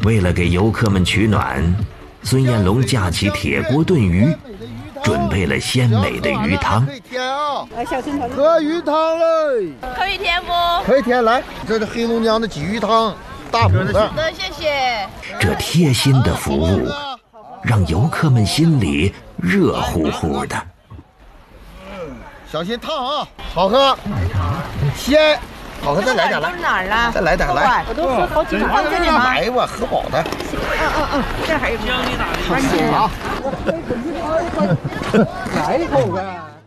为了给游客们取暖，孙彦龙架起铁锅炖鱼，准备了鲜美的鱼汤。 喝鱼汤嘞！ 可以添不？ 可以添，来，这是黑龙江的鲫鱼汤，大补的。 谢谢。 这贴心的服务，让游客们心里热乎乎的。 小心烫啊！好喝，鲜，好喝，再来点来。 哪儿了？ 再来点来。 我都喝好几碗这里吗？ 来吧，喝饱的。 这还有姜你打的。 快点啊！来一口呗。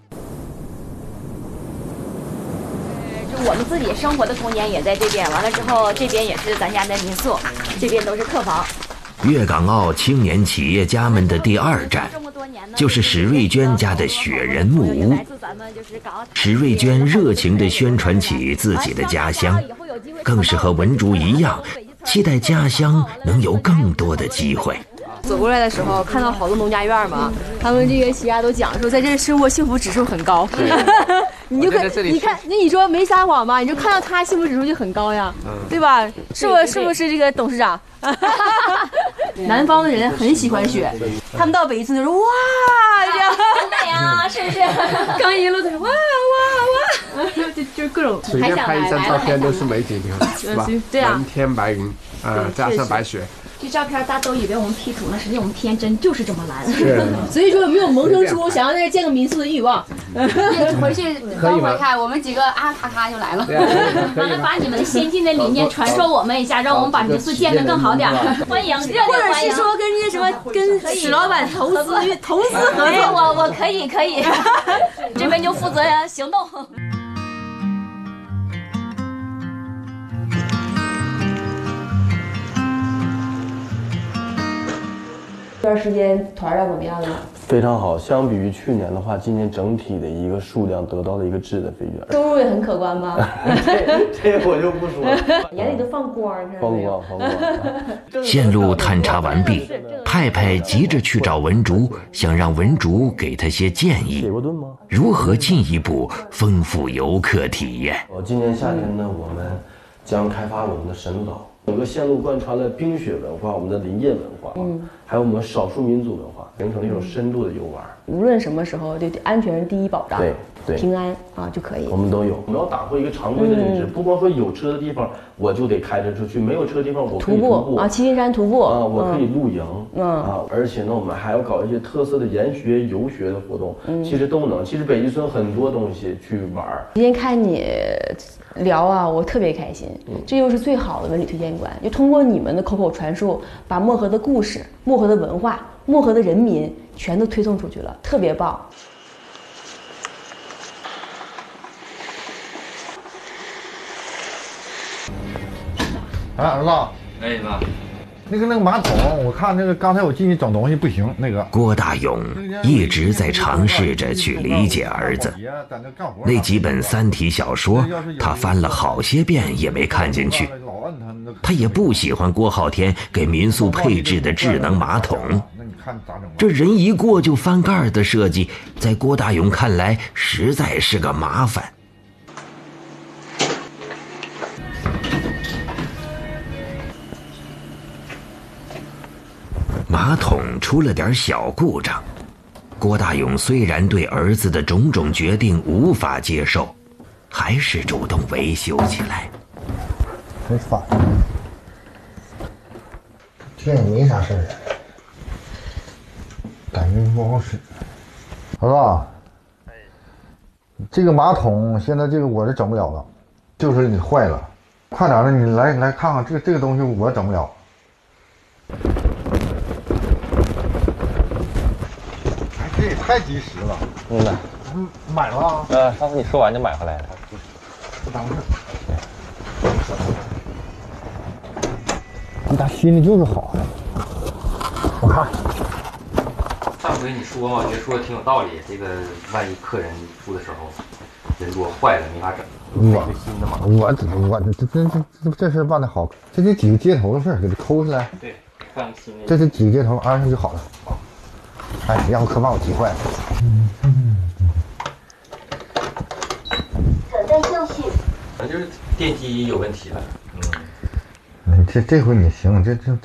我们自己生活的童年也在这边，完了之后这边也是咱家的民宿，这边都是客房。 粤港澳青年企业家们的第二站，就是史瑞娟家的雪人木屋。史瑞娟热情地宣传起自己的家乡，更是和文竹一样，期待家乡能有更多的机会。 走过来的时候，看到好多农家院嘛，他们这个企业家都讲说，在这里生活幸福指数很高。你就你看，那你说没撒谎吧？你就看到他幸福指数就很高呀，对吧？是不是这个董事长？南方的人很喜欢雪，他们到北京就说哇，这样很美啊，是不是？刚一路都是哇，就各种随便拍一张照片都是美景，你看是吧？ 对啊， 蓝天白云加上白雪。 这照片大家都以为我们 P 图呢，实际我们天真就是这么蓝。 是， 所以说有没有萌生出想要在这建个民宿的欲望？ 回去等会儿看，我们几个啊咔咔就来了。 完了，把你们先进的理念传授我们一下，让我们把民宿建得更好点。欢迎，热烈欢迎。或者是说跟那什么跟史老板投资合作，我可以，这边就负责行动。这段时间团量怎么样啊？ 非常好，相比于去年的话，今年整体的一个数量得到了一个质的飞跃。 收入也很可观吗？ 这我就不说了。 眼里都放光， 放光。 线路探查完毕，派派急着去找文竹，想让文竹给他些建议。 写过盾吗？ 如何进一步丰富游客体验？ 今年夏天呢，我们将开发我们的神路岛。整个线路贯穿了冰雪文化、我们的林业文化，还有我们少数民族文化，形成一种深度的游玩。 无论什么时候，对安全是第一保障， 对， 平安啊就可以。 我们都有，我们要打破一个常规的认知，不光说有车的地方我就得开车出去，没有车的地方我可以徒步啊，七星山徒步啊， 我可以露营而且呢，我们还要搞一些特色的研学、游学的活动，其实都能。其实北极村很多东西去玩。 今天看你聊啊，我特别开心，这又是最好的文旅推荐官，就通过你们的口口传述，把漠河的故事、漠河的文化、漠河的人民全都推送出去了，特别棒。 哎，儿子， 哎妈， 那个马桶，我看那个刚才我进去整东西不行，那个。 郭大勇一直在尝试着去理解儿子。那几本三体小说，他翻了好些遍也没看进去。他也不喜欢郭浩天给民宿配置的智能马桶。这人一过就翻盖的设计，在郭大勇看来实在是个麻烦。马桶出了点小故障，郭大勇虽然对儿子的种种决定无法接受，还是主动维修起来。 很烦，这也没啥事儿，感觉不好使。儿子，这个马桶现在这个我是整不了了，就是你坏了，快点的，你来看看这个东西我整不了。这也太及时了。买了。 上次你说完就买回来了。 不耽误事。你咋心里就是好呀？我看。 上回你说嘛，我觉得说的挺有道理。这个万一客人住的时候人多坏了没法整，买个新的嘛。 这事办得好，这得几个接头的事儿，给它抠下来。 对，换个新的。 这是几个接头安上就好了。哎，要不可把我急坏了。 等待消息。 反正就是电机有问题了。 这回你行，这